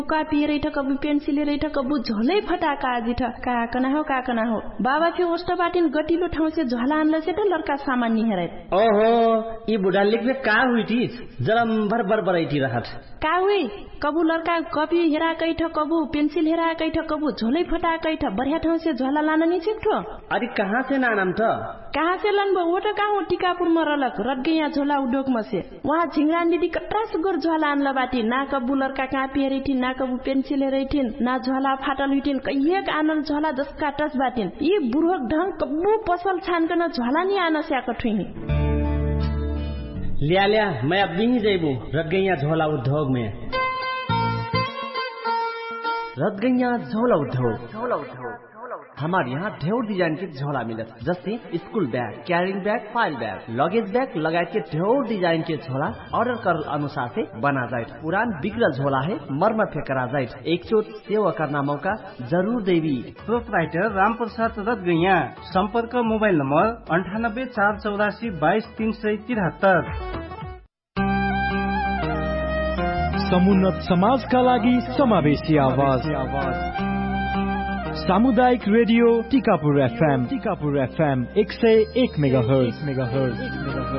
कापी रहेठ कबु पेन्सिल रहेठ कबु झोलै फटाका आजि ठ काकना हो बाबा फे ओस्ट बाटिन गटिलो ठाउँ से झोला आनले से त लड़का सामान नि हेरै ओहो ई बुढा लेख्ने का हुइटी जलम भर बरबरैटी रहत का हुई कबु लड़का कपी हेरा कैठ कबु पेन्सिल हेरा कैठ कबु झोलै फटा कैठ बढ़िया ठाउँ से झोला लान नि छिक्ठो अरे कहाँ से नानम त कहाँ से लनबो वो त कहाँ टिकापुर में रलक रटगे यहाँ झोला उद्योग में से वहाँ झिंगरा दीदी कट्रा सुगर झोला आनला बाटी ना कबु लड़का कापी हेरैठिन ना कबु पेन्सिल हेरैठिन ना झोला फाटल हुइठिन कहिएक आनल झोला जसका टच बाटिन यी बुढोक ढंग कबु पसल छानकन झोला नि आन स्याक ठुइनी लिया मैं अब नहीं जेबू रटगैया झोला उद्योग में रटगैया झोला उद्योग हमारे यहाँ ढेर डिजाइन के झोला मिलत जैसे school bag carrying bag file bag luggage bag लगाए के ढेर डिजाइन के झोला ऑर्डर कर अनुसार से बना जाए पुरान बिगड़ल झोला है मरम्मत करा जाए एक चोट सेवा करना मौका जरूर देवी प्रोपराइटर राम प्रसाद रटगैया संपर्क मोबाइल नंबर 9848222373 समुन्नत समाजका लागि समावेशी आवाज सामुदायिक रेडियो टिकापुर FM 101 मेगाहर्ज